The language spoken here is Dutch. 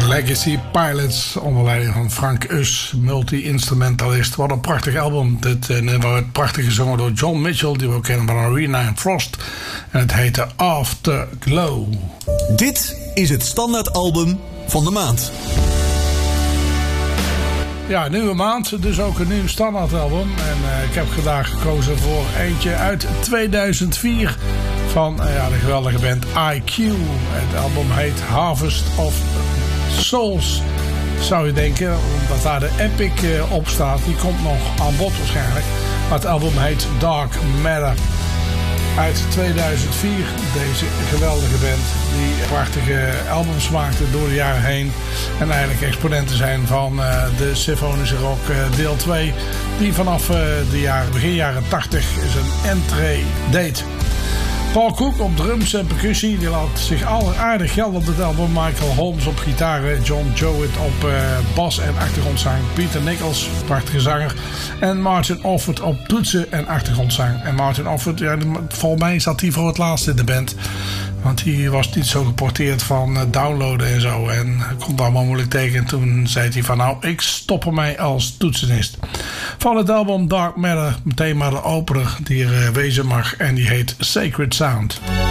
Legacy Pilots onder leiding van Frank Us, multi-instrumentalist. Wat een prachtig album. Dit werd prachtig gezongen door John Mitchell, die we ook kennen van Arena and Frost. En het heette Afterglow. Dit is het standaardalbum van de maand. Ja, nieuwe maand, dus ook een nieuw standaardalbum. En ik heb vandaag gekozen voor eentje uit 2004 van de geweldige band IQ. Het album heet Harvest of Souls, zou je denken, omdat daar de Epic op staat. Die komt nog aan bod waarschijnlijk. Maar het album heet Dark Matter. Uit 2004, deze geweldige band die prachtige albums maakte door de jaren heen. En eigenlijk exponenten zijn van de symfonische rock deel 2. Die vanaf begin jaren 80 zijn entree deed. Paul Cook op drums en percussie. Die laat zich aardig gelden op dit album. Michael Holmes op gitaar. John Jowett op bas en achtergrondzang. Peter Nichols, prachtige zanger. En Martin Offord op toetsen en achtergrondzang. En Martin Offord, volgens mij zat hij voor het laatst in de band. Want hij was niet zo geporteerd van downloaden en zo. En kon het allemaal moeilijk tegen. En toen zei hij van ik stop ermee als toetsenist. Van het album Dark Matter meteen maar de opener die er wezen mag. En die heet Sacred Sound.